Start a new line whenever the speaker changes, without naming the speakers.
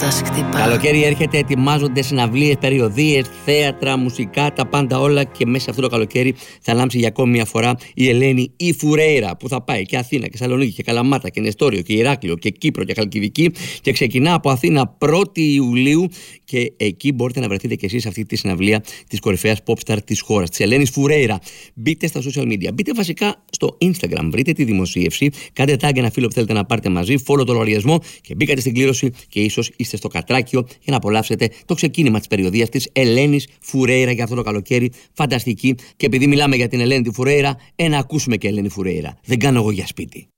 σας χτυπά.
Καλοκαίρι έρχεται, ετοιμάζονται συναυλίες, περιοδίες, θέατρα, μουσικά, τα πάντα όλα. Και μέσα σε αυτό το καλοκαίρι θα λάμψει για ακόμη μια φορά η Ελένη η Φουρέιρα, που θα πάει και Αθήνα και Σαλονίκη και Καλαμάτα και Νεστόριο και Ηράκλειο και Κύπρο και Χαλκιδική. Και ξεκινά από Αθήνα 1η Ιουλίου. Και εκεί μπορείτε να βρεθείτε κι εσείς σε αυτή τη συναυλία της κορυφαίας popstar της χώρας, της Ελένης Φουρέιρα. Μπείτε στα social media, μπείτε βασικά στο Instagram, βρείτε τη δημοσίευση, κάντε tag ένα φίλο που θέλετε να πάρετε μαζί, follow το λογαριασμό και μπήκατε στην κλήρωση. Και ίσως είστε στο κατράκιο για να απολαύσετε το ξεκίνημα της περιοδίας της Ελένης Φουρέιρα για αυτό το καλοκαίρι. Φανταστική. Και επειδή μιλάμε για την Ελένη τη Φουρέιρα, να ακούσουμε και Ελένη Φουρέιρα. Δεν κάνω εγώ για σπίτι.